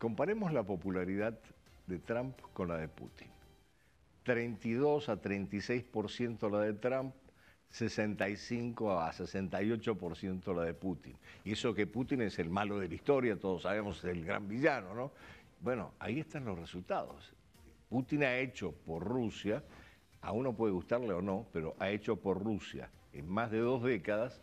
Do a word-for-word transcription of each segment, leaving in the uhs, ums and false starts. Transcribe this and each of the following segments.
Comparemos la popularidad de Trump con la de Putin. treinta y dos a treinta y seis por ciento la de Trump, sesenta y cinco a sesenta y ocho por ciento la de Putin. Y eso que Putin es el malo de la historia, todos sabemos, es el gran villano, ¿no? Bueno, ahí están los resultados. Putin ha hecho por Rusia, a uno puede gustarle o no, pero ha hecho por Rusia en más de dos décadas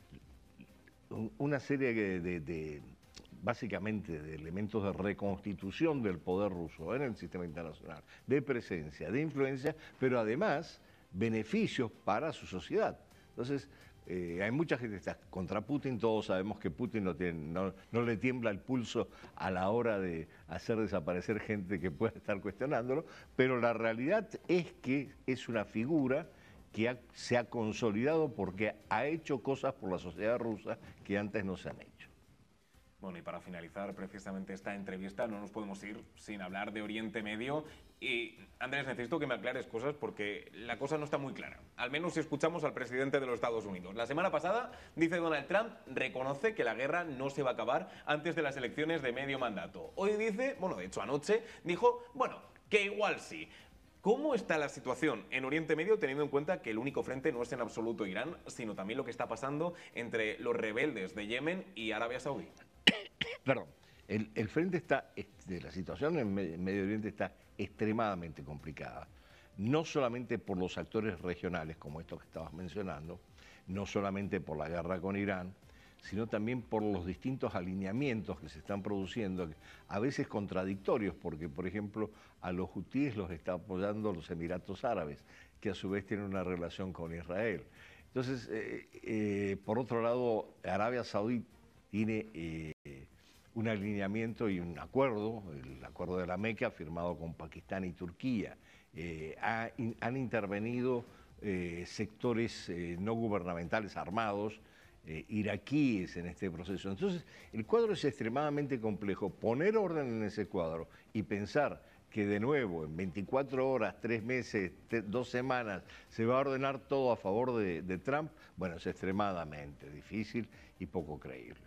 una serie de, de, de básicamente de elementos de reconstitución del poder ruso en el sistema internacional, de presencia, de influencia, pero además beneficios para su sociedad. Entonces, eh, hay mucha gente que está contra Putin, todos sabemos que Putin no, tiene, no, no le tiembla el pulso a la hora de hacer desaparecer gente que pueda estar cuestionándolo, pero la realidad es que es una figura que ha, se ha consolidado porque ha hecho cosas por la sociedad rusa que antes no se han hecho. Bueno, y para finalizar precisamente esta entrevista no nos podemos ir sin hablar de Oriente Medio. Y Andrés, necesito que me aclares cosas porque la cosa no está muy clara. Al menos si escuchamos al presidente de los Estados Unidos. La semana pasada, dice Donald Trump, reconoce que la guerra no se va a acabar antes de las elecciones de medio mandato. Hoy dice, bueno, de hecho anoche, dijo, bueno, que igual sí. ¿Cómo está la situación en Oriente Medio teniendo en cuenta que el único frente no es en absoluto Irán, sino también lo que está pasando entre los rebeldes de Yemen y Arabia Saudí? Perdón, el, el frente está, este, la situación en Medio Oriente está extremadamente complicada, no solamente por los actores regionales como estos que estabas mencionando, no solamente por la guerra con Irán, sino también por los distintos alineamientos que se están produciendo, a veces contradictorios, porque por ejemplo a los hutíes los está apoyando los Emiratos Árabes, que a su vez tienen una relación con Israel. Entonces, eh, eh, por otro lado, Arabia Saudí tiene eh, un alineamiento y un acuerdo, el acuerdo de la Meca firmado con Pakistán y Turquía. Eh, ha, in, han intervenido eh, sectores eh, no gubernamentales armados, eh, iraquíes en este proceso. Entonces, el cuadro es extremadamente complejo. Poner orden en ese cuadro y pensar que de nuevo en veinticuatro horas, tres meses, dos semanas, se va a ordenar todo a favor de, de Trump, bueno, es extremadamente difícil y poco creíble.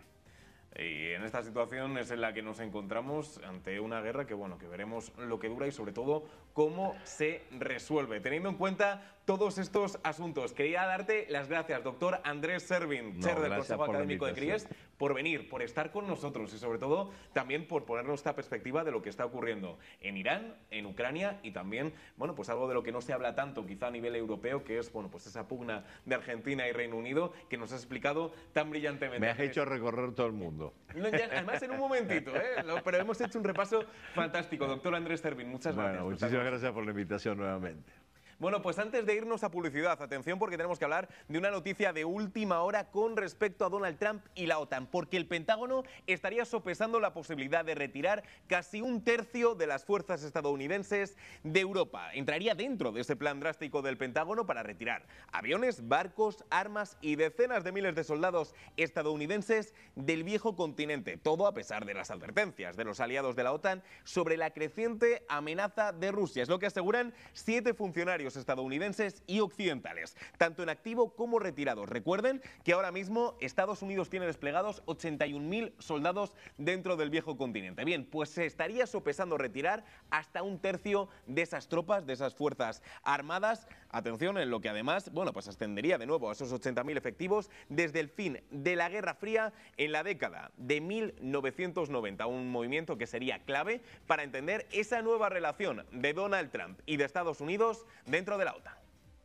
Y en esta situación es en la que nos encontramos ante una guerra que, bueno, que veremos lo que dura y sobre todo cómo se resuelve. Teniendo en cuenta todos estos asuntos, quería darte las gracias, doctor Andrés Servin, no, chair del Consejo Académico de CRIES, por venir, por estar con nosotros y sobre todo también por ponernos esta perspectiva de lo que está ocurriendo en Irán, en Ucrania y también, bueno, pues algo de lo que no se habla tanto quizá a nivel europeo, que es, bueno, pues esa pugna de Argentina y Reino Unido que nos has explicado tan brillantemente. Me has hecho recorrer todo el mundo. No, ya, además en un momentito, ¿eh? Pero hemos hecho un repaso fantástico. Doctor Andrés Servin, muchas bueno, gracias. Muchísimas gracias por la invitación nuevamente. Bueno, pues antes de irnos a publicidad, atención porque tenemos que hablar de una noticia de última hora con respecto a Donald Trump y la OTAN, porque el Pentágono estaría sopesando la posibilidad de retirar casi un tercio de las fuerzas estadounidenses de Europa. Entraría dentro de ese plan drástico del Pentágono para retirar aviones, barcos, armas y decenas de miles de soldados estadounidenses del viejo continente. Todo a pesar de las advertencias de los aliados de la OTAN sobre la creciente amenaza de Rusia. Es lo que aseguran siete funcionarios estadounidenses y occidentales, tanto en activo como retirados. Recuerden que ahora mismo Estados Unidos tiene desplegados ochenta y un mil soldados dentro del viejo continente. Bien, pues se estaría sopesando retirar hasta un tercio de esas tropas, de esas fuerzas armadas. Atención en lo que además, bueno, pues ascendería de nuevo a esos ochenta mil efectivos desde el fin de la Guerra Fría en la década de mil novecientos noventa. Un movimiento que sería clave para entender esa nueva relación de Donald Trump y de Estados Unidos dentro de la OTAN.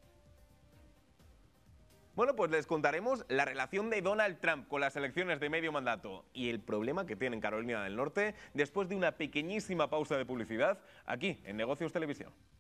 Bueno, pues les contaremos la relación de Donald Trump con las elecciones de medio mandato y el problema que tiene en Carolina del Norte después de una pequeñísima pausa de publicidad aquí en Negocios Televisión.